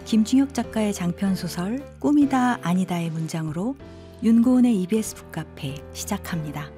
김중혁 작가의 장편소설 꿈이다 아니다의 문장으로 윤고은의 EBS 북카페 시작합니다.